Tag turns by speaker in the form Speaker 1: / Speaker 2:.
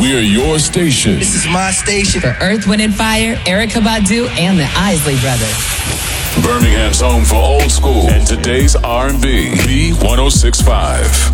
Speaker 1: We're your station.
Speaker 2: This is my station.
Speaker 3: For Earth, Wind and Fire, Erykah Badu, and the Isley Brothers.
Speaker 1: Birmingham's home for old school and today's R&B. B1065.